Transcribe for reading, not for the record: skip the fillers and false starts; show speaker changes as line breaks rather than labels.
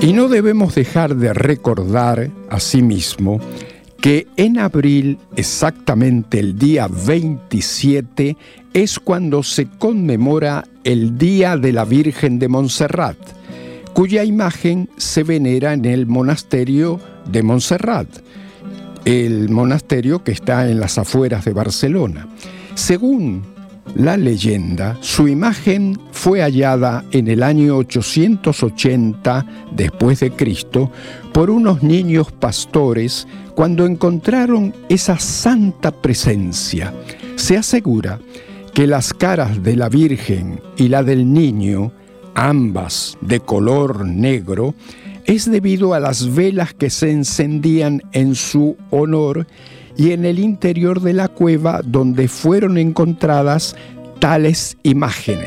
Y no debemos dejar de recordar, asimismo, que en abril, exactamente el día 27, es cuando se conmemora el Día de la Virgen de Montserrat, cuya imagen se venera en el monasterio de Montserrat, el monasterio que está en las afueras de Barcelona. Según la leyenda, su imagen fue hallada en el año 880 después de Cristo por unos niños pastores cuando encontraron esa santa presencia. Se asegura que las caras de la Virgen y la del niño, ambas de color negro, es debido a las velas que se encendían en su honor y en el interior de la cueva donde fueron encontradas tales imágenes.